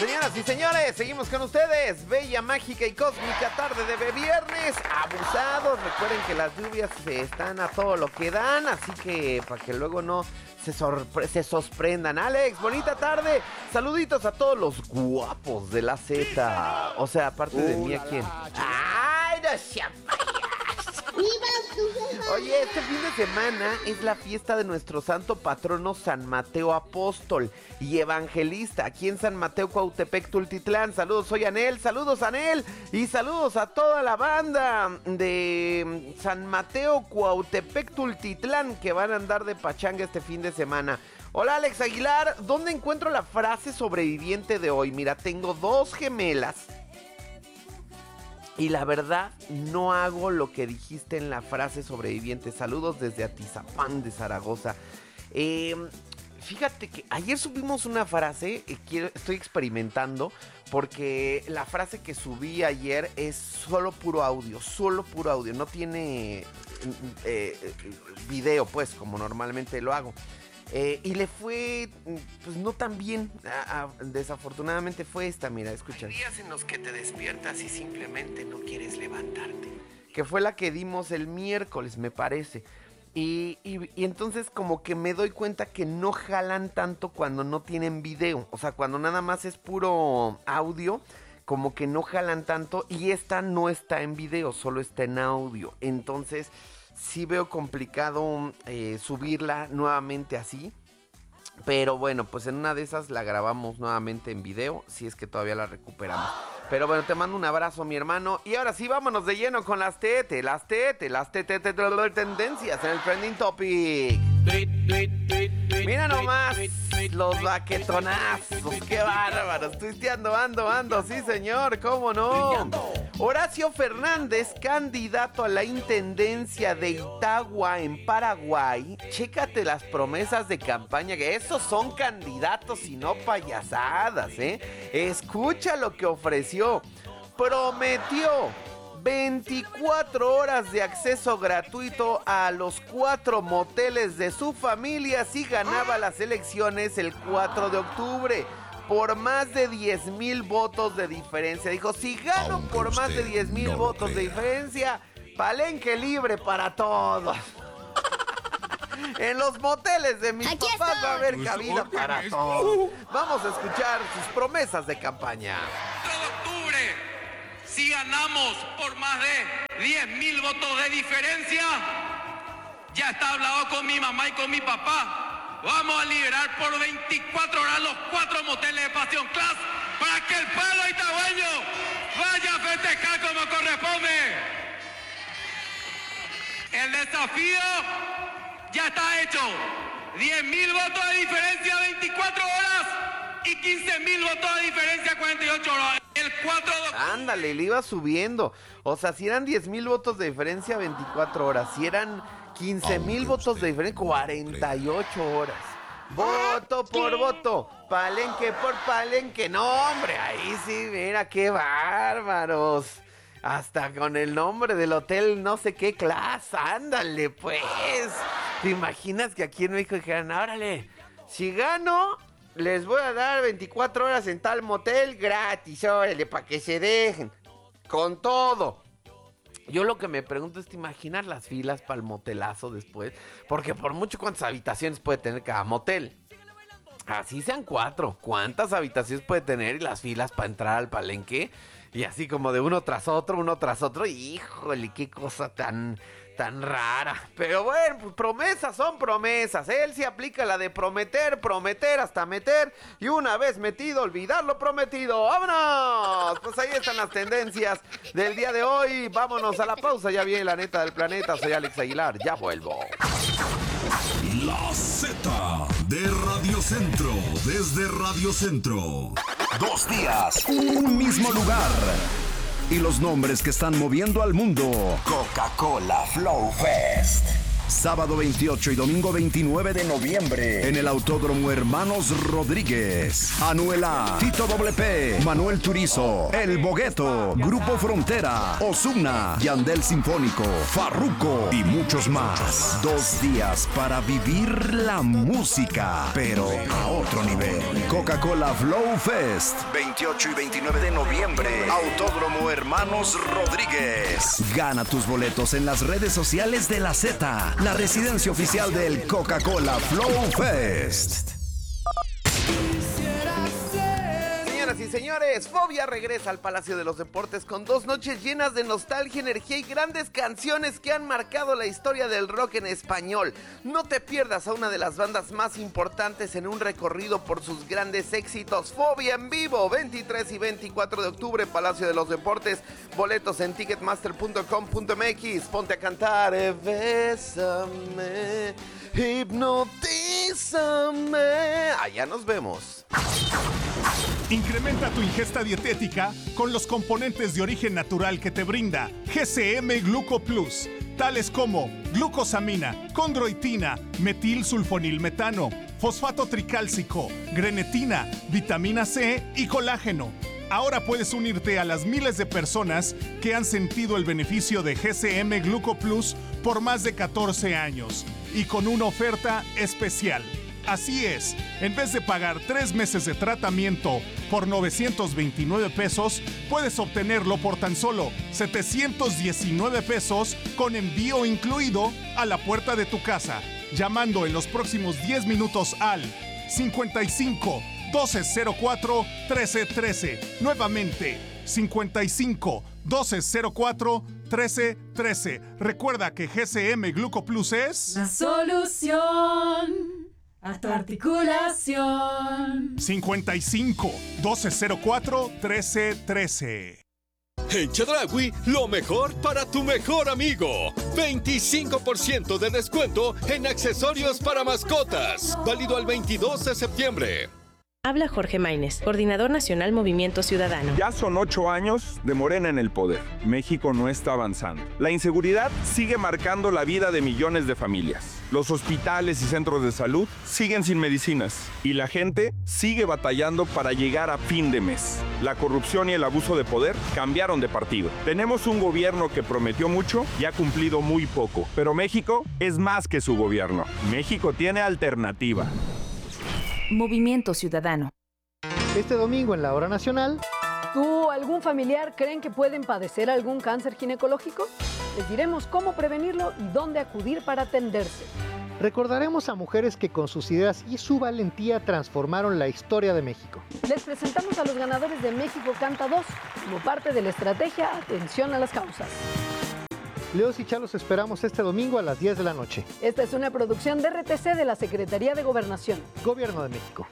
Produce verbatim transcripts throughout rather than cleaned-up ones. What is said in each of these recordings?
Señoras y señores, seguimos con ustedes. Bella, mágica y cósmica tarde de viernes. Abusados. Recuerden que las lluvias están a todo lo que dan, así que para que luego no se, sorpre- se sorprendan. Alex, bonita tarde. Saluditos a todos los guapos de la Z. O sea, aparte de mí, ¿a quién? ¡Ay, no se Oye, este fin de semana es la fiesta de nuestro santo patrono San Mateo Apóstol y Evangelista aquí en San Mateo Cuautepec, Tultitlán. Saludos, soy Anel, saludos Anel y saludos a toda la banda de San Mateo Cuautepec, Tultitlán que van a andar de pachanga este fin de semana. Hola Alex Aguilar, ¿dónde encuentro la frase sobreviviente de hoy? Mira, tengo dos gemelas. Y la verdad, no hago lo que dijiste en la frase sobreviviente. Saludos desde Atizapán de Zaragoza. Eh, fíjate que ayer subimos una frase, eh, quiero, estoy experimentando, porque la frase que subí ayer es solo puro audio, solo puro audio. No tiene eh, eh, video, pues, como normalmente lo hago. Eh, y le fue, pues no tan bien, a, a, desafortunadamente fue esta, mira, escucha. Hay días en los que te despiertas y simplemente no quieres levantarte. Que fue la que dimos el miércoles, me parece. Y, y, y entonces como que me doy cuenta que no jalan tanto cuando no tienen video. O sea, cuando nada más es puro audio, como que no jalan tanto. Y esta no está en video, solo está en audio. Entonces sí veo complicado eh, subirla nuevamente así. Pero bueno, pues en una de esas la grabamos nuevamente en video, si es que todavía la recuperamos. Pero bueno, te mando un abrazo, mi hermano. Y ahora sí, vámonos de lleno con las tete, las tete, las tete, tendencias en el Trending Topic. Mira nomás los baquetonazos, qué bárbaros. Tuiteando, ando, ando, sí señor, cómo no. Horacio Fernández, candidato a la intendencia de Itagua en Paraguay. Chécate las promesas de campaña, que esos son candidatos y no payasadas, ¿eh? Escucha lo que ofreció. Prometió veinticuatro horas de acceso gratuito a los cuatro moteles de su familia si ganaba las elecciones el cuatro de octubre. Por más de diez mil votos de diferencia. Dijo, si gano Aunque por más de diez mil no votos de diferencia, palenque libre para todos. En los moteles de mis Aquí papás estoy. Va a haber cabida pues, para todos. Vamos a escuchar sus promesas de campaña. cuatro de octubre, si ganamos por más de diez mil votos de diferencia, ya está hablado con mi mamá y con mi papá. Vamos a liberar por veinticuatro horas los cuatro moteles de Pasión Class para que el pueblo itagüeño vaya a festejar como corresponde. El desafío ya está hecho. diez mil votos de diferencia, veinticuatro horas y quince mil votos de diferencia, cuarenta y ocho horas. El cuatro de... Ándale, le iba subiendo. O sea, si eran diez mil votos de diferencia, veinticuatro horas. Si eran quince mil votos de diferencia, cuarenta y ocho horas. Voto por voto, palenque por palenque. No, hombre, ahí sí, mira, qué bárbaros. Hasta con el nombre del hotel, no sé qué clase. Ándale, pues. ¿Te imaginas que aquí en México dijeran, órale, si gano, les voy a dar veinticuatro horas en tal motel gratis, órale, para que se dejen? Con todo. Yo lo que me pregunto es, ¿te imaginas las filas para el motelazo después? Porque por mucho, ¿cuántas habitaciones puede tener cada motel? Así sean cuatro. ¿Cuántas habitaciones puede tener? Y las filas para entrar al palenque. Y así como de uno tras otro, uno tras otro. Híjole, qué cosa tan, tan rara. Pero bueno, pues promesas son promesas. Él sí aplica la de prometer, prometer hasta meter. Y una vez metido, olvidar lo prometido. ¡Vámonos! Pues ahí están las tendencias del día de hoy. Vámonos a la pausa. Ya viene la neta del planeta. Soy Alex Aguilar. Ya vuelvo. La Z de Radio Centro, desde Radio Centro. Dos días, un mismo lugar. Y los nombres que están moviendo al mundo. Coca-Cola Flow Fest. Sábado veintiocho y domingo veintinueve de noviembre en el Autódromo Hermanos Rodríguez. Anuela, Tito Doble P, Manuel Turizo, El Bogueto, Grupo Frontera, Ozuna, Yandel Sinfónico, Farruko y muchos más. Dos días para vivir la música, pero a otro nivel. Coca-Cola Flow Fest, veintiocho y veintinueve de noviembre, Autódromo Hermanos Rodríguez. Gana tus boletos en las redes sociales de La Z, la residencia oficial del Coca-Cola Flow Fest. Señoras y señores, Fobia regresa al Palacio de los Deportes con dos noches llenas de nostalgia, energía y grandes canciones que han marcado la historia del rock en español. No te pierdas a una de las bandas más importantes en un recorrido por sus grandes éxitos. Fobia en vivo, veintitrés y veinticuatro de octubre, Palacio de los Deportes. Boletos en ticketmaster punto com punto m x. Ponte a cantar, eh, bésame, hipnotízame. Allá nos vemos. Incrementa tu ingesta dietética con los componentes de origen natural que te brinda G C M Gluco Plus, tales como glucosamina, condroitina, metilsulfonilmetano, fosfato tricálcico, grenetina, vitamina C y colágeno. Ahora puedes unirte a las miles de personas que han sentido el beneficio de G C M Gluco Plus por más de catorce años y con una oferta especial. Así es, en vez de pagar tres meses de tratamiento por novecientos veintinueve pesos, puedes obtenerlo por tan solo setecientos diecinueve pesos con envío incluido a la puerta de tu casa, llamando en los próximos diez minutos al cincuenta y cinco, doce cero cuatro, trece trece. Nuevamente, cincuenta y cinco, doce cero cuatro, trece trece. Recuerda que G C M Gluco Plus es la solución a tu articulación. cincuenta y cinco, doce cero cuatro, trece trece. En Chedraui, lo mejor para tu mejor amigo. veinticinco por ciento de descuento en accesorios para mascotas. Válido al veintidós de septiembre. Habla Jorge Maínez, coordinador nacional Movimiento Ciudadano. Ya son ocho años de Morena en el poder. México no está avanzando. La inseguridad sigue marcando la vida de millones de familias. Los hospitales y centros de salud siguen sin medicinas. Y la gente sigue batallando para llegar a fin de mes. La corrupción y el abuso de poder cambiaron de partido. Tenemos un gobierno que prometió mucho y ha cumplido muy poco. Pero México es más que su gobierno. México tiene alternativa. Movimiento Ciudadano. Este domingo en la Hora Nacional. ¿Tú o algún familiar creen que pueden padecer algún cáncer ginecológico? Les diremos cómo prevenirlo y dónde acudir para atenderse. Recordaremos a mujeres que con sus ideas y su valentía transformaron la historia de México. Les presentamos a los ganadores de México Canta dos como parte de la estrategia Atención a las Causas. Leos y Chalos esperamos este domingo a las diez de la noche. Esta es una producción de R T C de la Secretaría de Gobernación. Gobierno de México.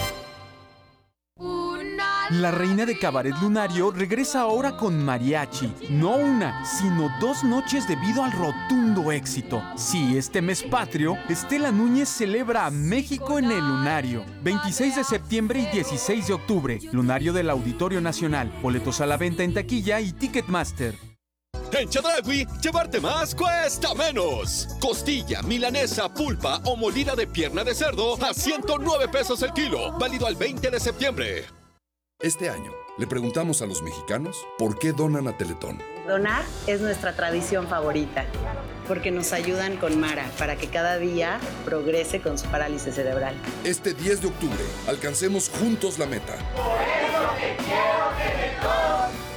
La reina de Cabaret Lunario regresa ahora con mariachi. No una, sino dos noches debido al rotundo éxito. Sí, este mes patrio, Estela Núñez celebra a México en el Lunario. veintiséis de septiembre y dieciséis de octubre. Lunario del Auditorio Nacional. Boletos a la venta en taquilla y Ticketmaster. En Chedraui, llevarte más cuesta menos. Costilla, milanesa, pulpa o molida de pierna de cerdo a ciento nueve pesos el kilo. Válido al veinte de septiembre. Este año, le preguntamos a los mexicanos por qué donan a Teletón. Donar es nuestra tradición favorita, porque nos ayudan con Mara para que cada día progrese con su parálisis cerebral. Este diez de octubre, alcancemos juntos la meta. Por eso te quiero Teletón.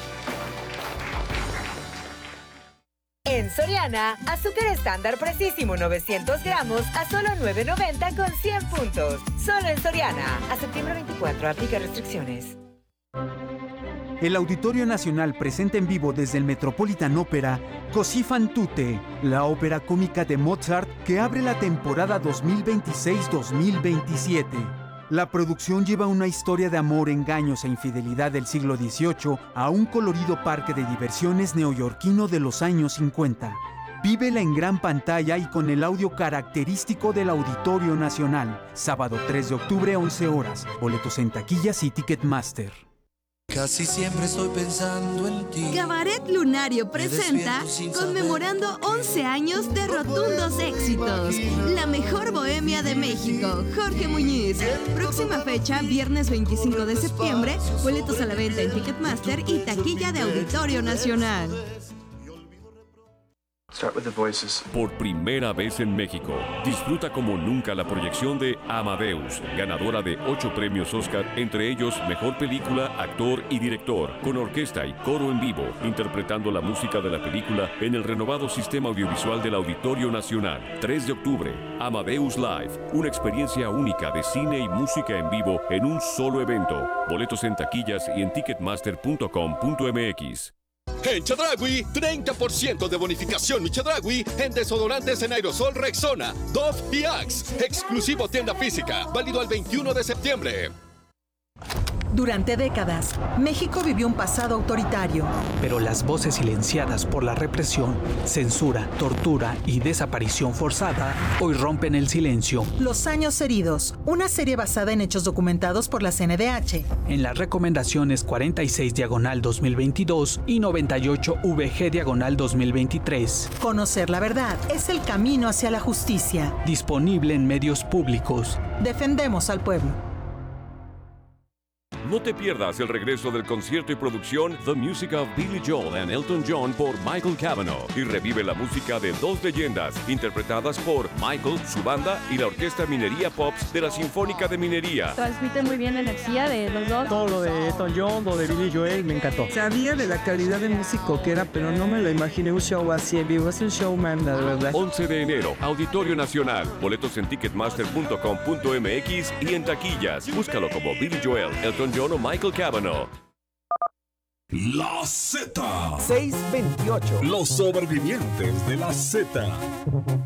En Soriana, azúcar estándar precisísimo novecientos gramos a solo nueve noventa con cien puntos. Solo en Soriana. A septiembre veinticuatro, aplica restricciones. El Auditorio Nacional presenta en vivo desde el Metropolitan Opera Così fan tutte, la ópera cómica de Mozart que abre la temporada dos mil veintiséis dos mil veintisiete. La producción lleva una historia de amor, engaños e infidelidad del siglo dieciocho a un colorido parque de diversiones neoyorquino de los años cincuenta. Vívela en gran pantalla y con el audio característico del Auditorio Nacional. Sábado tres de octubre, once horas. Boletos en taquillas y Ticketmaster. Casi siempre estoy pensando en ti. Cabaret Lunario presenta conmemorando once años de rotundos éxitos. La mejor bohemia de México, Jorge Muñiz. Próxima fecha, viernes veinticinco de septiembre. Boletos a la venta en Ticketmaster y taquilla de Auditorio Nacional. Por primera vez en México, disfruta como nunca la proyección de Amadeus, ganadora de ocho premios Oscar, entre ellos Mejor Película, Actor y Director, con orquesta y coro en vivo, interpretando la música de la película en el renovado sistema audiovisual del Auditorio Nacional. tres de octubre, Amadeus Live, una experiencia única de cine y música en vivo en un solo evento. Boletos en taquillas y en ticketmaster punto com punto m x. En Chedraui, treinta por ciento de bonificación mi Chedraui en desodorantes en aerosol Rexona, Dove y Axe. Exclusivo tienda física, válido al veintiuno de septiembre. Durante décadas, México vivió un pasado autoritario. Pero las voces silenciadas por la represión, censura, tortura y desaparición forzada hoy rompen el silencio. Los años heridos, una serie basada en hechos documentados por la C N D H. En las recomendaciones cuarenta y seis diagonal dos mil veintidós y noventa y ocho V G diagonal dos mil veintitrés. Conocer la verdad es el camino hacia la justicia. Disponible en medios públicos. Defendemos al pueblo. No te pierdas el regreso del concierto y producción The Music of Billy Joel and Elton John por Michael Cavanaugh y revive la música de dos leyendas interpretadas por Michael, su banda y la Orquesta Minería Pops de la Sinfónica de Minería. Transmite muy bien la energía de los dos. Todo lo de Elton John, lo de Billy Joel, me encantó. Sabía de la calidad de músico que era, pero no me lo imaginé un show así en vivo. Es un showman, la verdad. once de enero, Auditorio Nacional. Boletos en ticketmaster punto com punto m x y en taquillas. Búscalo como Billy Joel, Elton John o Michael Cavanaugh. La Z. seis veintiocho. Los sobrevivientes de la Z.